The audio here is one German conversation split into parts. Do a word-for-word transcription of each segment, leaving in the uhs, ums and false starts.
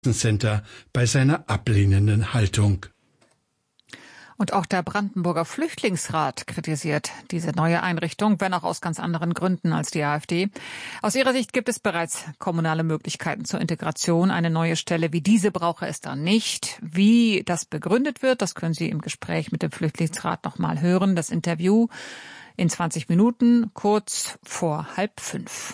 Center bei seiner ablehnenden Haltung. Und auch der Brandenburger Flüchtlingsrat kritisiert diese neue Einrichtung, wenn auch aus ganz anderen Gründen als die AfD. Aus ihrer Sicht gibt es bereits kommunale Möglichkeiten zur Integration. Eine neue Stelle wie diese brauche es dann nicht. Wie das begründet wird, das können Sie im Gespräch mit dem Flüchtlingsrat noch mal hören. Das Interview in zwanzig Minuten, kurz vor halb fünf.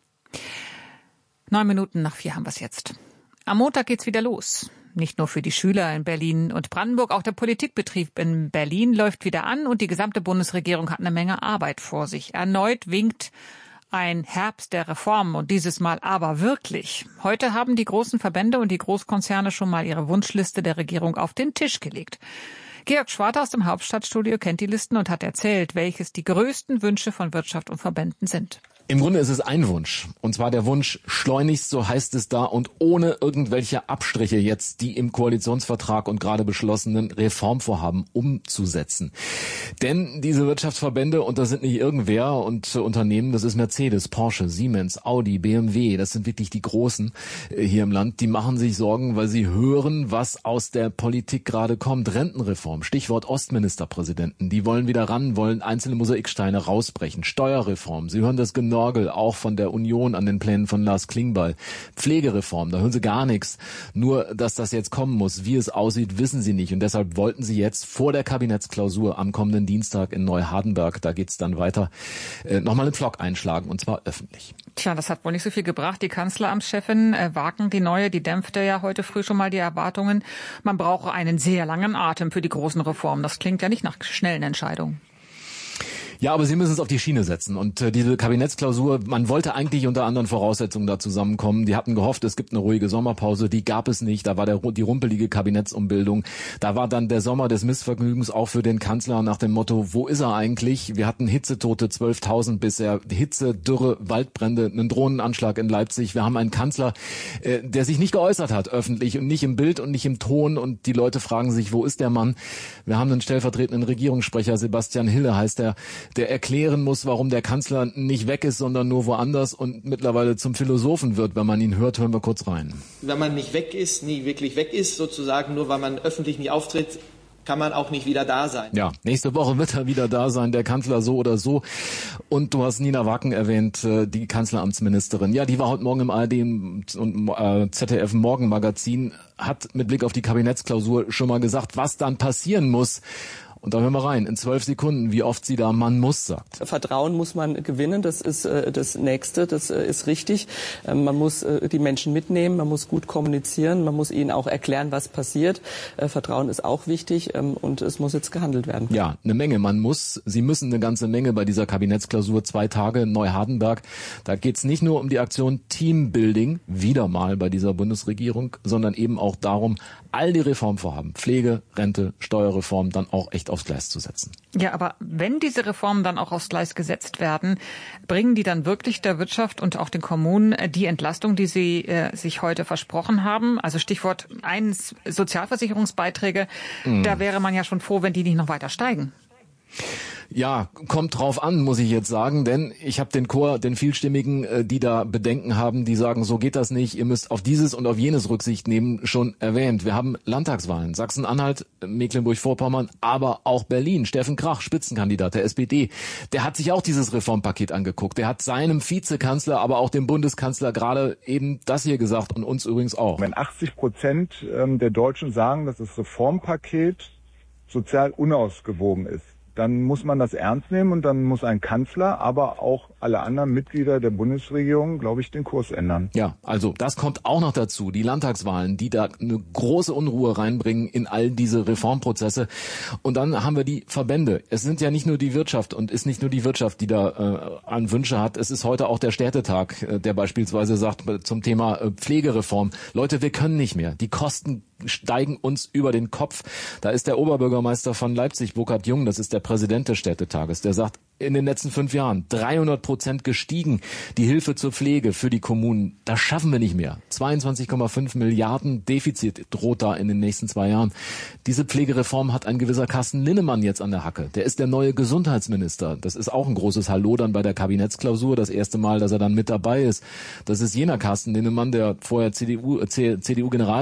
Neun Minuten nach vier haben wir es jetzt. Am Montag geht's wieder los. Nicht nur für die Schüler in Berlin und Brandenburg, auch der Politikbetrieb in Berlin läuft wieder an und die gesamte Bundesregierung hat eine Menge Arbeit vor sich. Erneut winkt ein Herbst der Reformen und dieses Mal aber wirklich. Heute haben die großen Verbände und die Großkonzerne schon mal ihre Wunschliste der Regierung auf den Tisch gelegt. Georg Schwarte aus dem Hauptstadtstudio kennt die Listen und hat erzählt, welches die größten Wünsche von Wirtschaft und Verbänden sind. Im Grunde ist es ein Wunsch, und zwar der Wunsch, schleunigst, so heißt es da, und ohne irgendwelche Abstriche jetzt die im Koalitionsvertrag und gerade beschlossenen Reformvorhaben umzusetzen. Denn diese Wirtschaftsverbände, und das sind nicht irgendwer und Unternehmen, das ist Mercedes, Porsche, Siemens, Audi, B M W, das sind wirklich die Großen hier im Land, die machen sich Sorgen, weil sie hören, was aus der Politik gerade kommt. Rentenreform, Stichwort Ostministerpräsidenten, die wollen wieder ran, wollen einzelne Mosaiksteine rausbrechen. Steuerreform, Sie hören das genau. Norgel, auch von der Union an den Plänen von Lars Klingbeil. Pflegereform, da hören Sie gar nichts. Nur, dass das jetzt kommen muss, wie es aussieht, wissen Sie nicht. Und deshalb wollten Sie jetzt vor der Kabinettsklausur am kommenden Dienstag in Neuhardenberg, da geht's dann weiter, äh, nochmal einen Pflock einschlagen, und zwar öffentlich. Tja, das hat wohl nicht so viel gebracht. Die Kanzleramtschefin äh, Wagen, die neue, die dämpfte ja heute früh schon mal die Erwartungen. Man brauche einen sehr langen Atem für die großen Reformen. Das klingt ja nicht nach schnellen Entscheidungen. Ja, aber Sie müssen es auf die Schiene setzen. Und äh, diese Kabinettsklausur, man wollte eigentlich unter anderen Voraussetzungen da zusammenkommen. Die hatten gehofft, es gibt eine ruhige Sommerpause. Die gab es nicht. Da war der, die rumpelige Kabinettsumbildung. Da war dann der Sommer des Missvergnügens auch für den Kanzler nach dem Motto, wo ist er eigentlich? Wir hatten Hitzetote, zwölftausend bisher. Hitze, Dürre, Waldbrände, einen Drohnenanschlag in Leipzig. Wir haben einen Kanzler, äh, der sich nicht geäußert hat öffentlich und nicht im Bild und nicht im Ton. Und die Leute fragen sich, wo ist der Mann? Wir haben einen stellvertretenden Regierungssprecher, Sebastian Hille heißt er, der erklären muss, warum der Kanzler nicht weg ist, sondern nur woanders und mittlerweile zum Philosophen wird, wenn man ihn hört. Hören wir kurz rein. Wenn man nicht weg ist, nie wirklich weg ist, sozusagen, nur weil man öffentlich nicht auftritt, kann man auch nicht wieder da sein. Ja, nächste Woche wird er wieder da sein, der Kanzler so oder so. Und du hast Nina Wacken erwähnt, die Kanzleramtsministerin. Ja, die war heute Morgen im A R D und Z D F Morgenmagazin, hat mit Blick auf die Kabinettsklausur schon mal gesagt, was dann passieren muss. Und da hören wir rein, in zwölf Sekunden, wie oft sie da "man muss" sagt. Vertrauen muss man gewinnen, das ist äh, das Nächste, das äh, ist richtig. Ähm, man muss äh, die Menschen mitnehmen, man muss gut kommunizieren, man muss ihnen auch erklären, was passiert. Äh, Vertrauen ist auch wichtig ähm, und es muss jetzt gehandelt werden. Ja, eine Menge, man muss, sie müssen eine ganze Menge bei dieser Kabinettsklausur, zwei Tage in Neuhardenberg. Da geht's nicht nur um die Aktion Teambuilding, wieder mal bei dieser Bundesregierung, sondern eben auch darum, all die Reformvorhaben, Pflege, Rente, Steuerreform, dann auch echt aufs Gleis zu setzen. Ja, aber wenn diese Reformen dann auch aufs Gleis gesetzt werden, bringen die dann wirklich der Wirtschaft und auch den Kommunen die Entlastung, die sie äh, sich heute versprochen haben? Also Stichwort eins, Sozialversicherungsbeiträge. Mm. Da wäre man ja schon froh, wenn die nicht noch weiter steigen. Ja, kommt drauf an, muss ich jetzt sagen, denn ich habe den Chor, den Vielstimmigen, die da Bedenken haben, die sagen, so geht das nicht, ihr müsst auf dieses und auf jenes Rücksicht nehmen, schon erwähnt. Wir haben Landtagswahlen, Sachsen-Anhalt, Mecklenburg-Vorpommern, aber auch Berlin. Steffen Krach, Spitzenkandidat der S P D, der hat sich auch dieses Reformpaket angeguckt. Der hat seinem Vizekanzler, aber auch dem Bundeskanzler gerade eben das hier gesagt und uns übrigens auch. Wenn achtzig Prozent der Deutschen sagen, dass das Reformpaket sozial unausgewogen ist, dann muss man das ernst nehmen und dann muss ein Kanzler, aber auch alle anderen Mitglieder der Bundesregierung, glaube ich, den Kurs ändern. Ja, also das kommt auch noch dazu. Die Landtagswahlen, die da eine große Unruhe reinbringen in all diese Reformprozesse. Und dann haben wir die Verbände. Es sind ja nicht nur die Wirtschaft und ist nicht nur die Wirtschaft, die da äh, an Wünsche hat. Es ist heute auch der Städtetag, äh, der beispielsweise sagt zum Thema äh, Pflegereform, Leute, wir können nicht mehr. Die Kosten steigen uns über den Kopf. Da ist der Oberbürgermeister von Leipzig, Burkhard Jung, das ist der Präsident des Städtetages, der sagt, in den letzten fünf Jahren dreihundert Prozent gestiegen, die Hilfe zur Pflege für die Kommunen. Das schaffen wir nicht mehr. zweiundzwanzig Komma fünf Milliarden Defizit droht da in den nächsten zwei Jahren. Diese Pflegereform hat ein gewisser Carsten Linnemann jetzt an der Hacke. Der ist der neue Gesundheitsminister. Das ist auch ein großes Hallo dann bei der Kabinettsklausur. Das erste Mal, dass er dann mit dabei ist. Das ist jener Carsten Linnemann, der vorher C D U, C D U-General